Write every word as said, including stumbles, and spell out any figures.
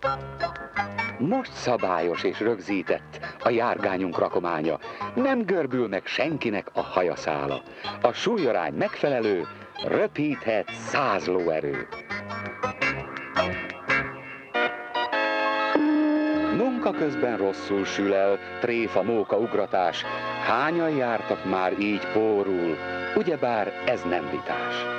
Most szabályos és rögzített a járgányunk rakománya. Nem görbül meg senkinek a hajaszála. A súlyarány megfelelő, röpíthet száz lóerő. Munka közben rosszul sül el, tréfa, móka, ugratás. Hányan jártak már így pórul, ugyebár ez nem vitás.